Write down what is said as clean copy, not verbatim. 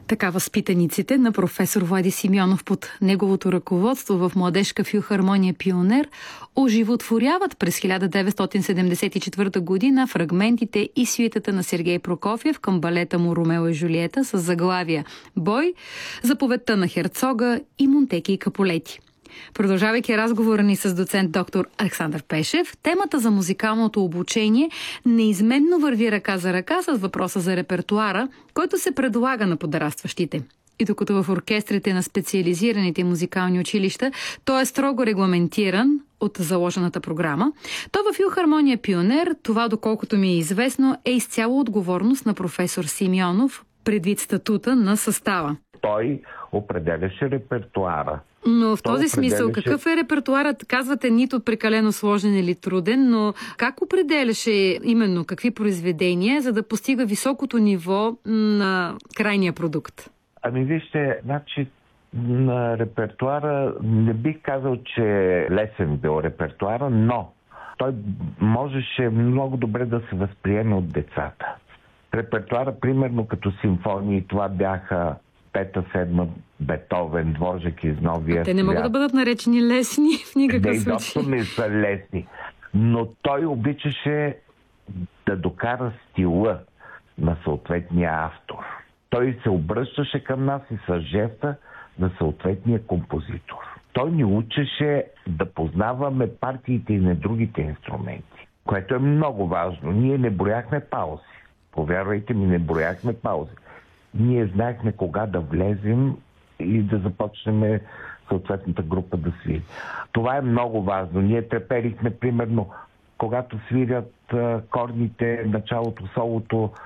Така възпитаниците на професор Влади Симеонов под неговото ръководство в Младежка филхармония Пионер оживотворяват през 1974 година фрагментите и сюитата на Сергей Прокофиев към балета му Ромео и Жулиета с заглавия «Бой», заповедта на Херцога и Монтеки и Капулети. Продължавайки разговора ни с доцент доктор Александър Пешев, темата за музикалното обучение неизменно върви ръка за ръка с въпроса за репертоара, който се предлага на подрастващите. И докато в оркестрите на специализираните музикални училища той е строго регламентиран от заложената програма, то във филхармония Пионер това, доколкото ми е известно, е изцяло отговорност на професор Симеонов предвид статута на състава. Той определяше репертоара. Но в този смисъл, какъв е репертоарът? Казвате, нито прекалено сложен или труден, но как определяше именно какви произведения, за да постига високото ниво на крайния продукт? Ами вижте, значи на репертоара не бих казал, че е лесен бил репертоара, но той можеше много добре да се възприеме от децата. Репертоара, примерно като симфонии, това бяха Пета, седма, Бетовен, Дворжак из Новия свят. Те не могат да бъдат наречени лесни в никакъв случай. Изобщо не са лесни. Но той обичаше да докара стила на съответния автор. Той се обръщаше към нас и с жеста на съответния композитор. Той ни учеше да познаваме партиите и на другите инструменти, което е много важно. Ние не брояхме паузи. Повярвайте ми, не брояхме паузи. Ние знаехме кога да влезем и да започнем съответната група да свири. Това е много важно. Ние треперихме, примерно, когато свирят корните, началото, солото